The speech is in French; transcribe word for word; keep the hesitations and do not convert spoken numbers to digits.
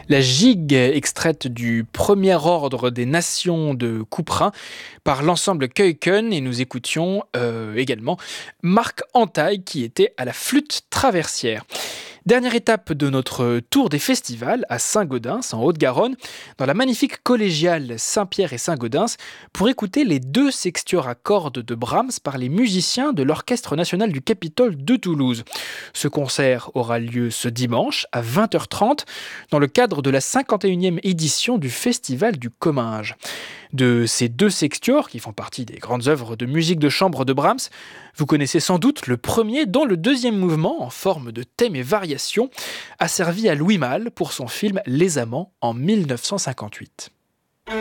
La gigue extraite du premier ordre des nations de Couperin par l'ensemble Keuken et nous écoutions euh, également Marc Antaille qui était à la flûte traversière. Dernière étape de notre tour des festivals à Saint-Gaudens, en Haute-Garonne, dans la magnifique collégiale Saint-Pierre et Saint-Gaudens, pour écouter les deux sextuors à cordes de Brahms par les musiciens de l'Orchestre national du Capitole de Toulouse. Ce concert aura lieu ce dimanche à vingt heures trente dans le cadre de la cinquante et unième édition du Festival du Comminges. De ces deux sextuors, qui font partie des grandes œuvres de musique de chambre de Brahms, vous connaissez sans doute le premier dont le deuxième mouvement, en forme de thème et variation, a servi à Louis Malle pour son film Les Amants en mille neuf cent cinquante-huit.